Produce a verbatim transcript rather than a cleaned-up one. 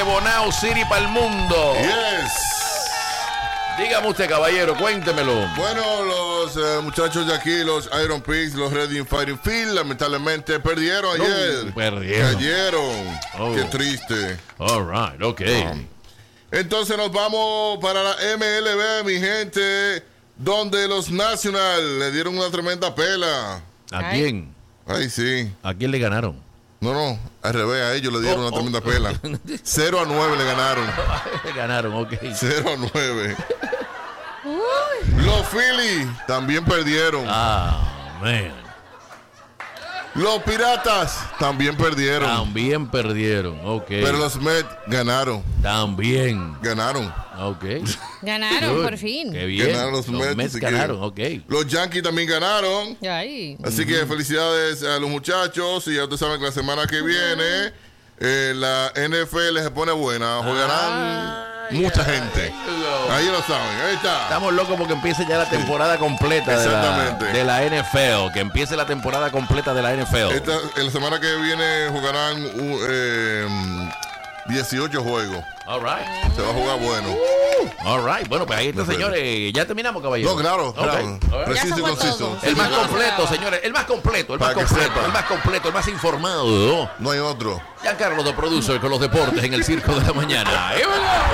Bonao City para el mundo. Yes. Dígame usted, caballero, cuéntemelo. Bueno, los eh, muchachos de aquí, los Iron Pigs, los Reading Fighting Field, lamentablemente perdieron ayer. Uh, perdieron. Cayeron. Oh. Qué triste. All right, ok. Um, entonces nos vamos para la M L B, mi gente, donde los Nationals le dieron una tremenda pela. ¿A quién? Ay, sí. ¿A quién le ganaron? No, no, al revés, a ellos le dieron Oh, una tremenda oh. pela. cero a nueve le ganaron. Le ganaron, ok. cero a nueve. Los Phillies también perdieron. Ah, man. Los Piratas también perdieron. También perdieron, ok. Pero los Mets ganaron. También. Ganaron. Ok. Ganaron, Good. por fin. Qué bien. Ganaron los Mets, Mets así que- ganaron, ok. Los Yankees también ganaron. Ay. Así que felicidades a los muchachos. Y ya ustedes saben que la semana que viene eh, la N F L se pone buena. Jugarán Ay, mucha ay, gente. ay. Ahí lo saben. Ahí está. Estamos locos porque empiece ya la temporada completa de la, Exactamente. de la N F L. Que empiece la temporada completa de la N F L. Esta, en la semana que viene jugarán uh, eh, dieciocho juegos. All right. Se va a jugar bueno. All right. Bueno, pues ahí está, No sé. señores. Ya terminamos, caballero. No, claro, Ok. claro. All right. Preciso Ya y somos conciso. todos. El más Sí, completo, claro. señores. El más completo, el más Para que completo, sepa. el más completo, el más informado. No hay otro. Giancarlo, de producer, con los deportes en el Circo de la Mañana.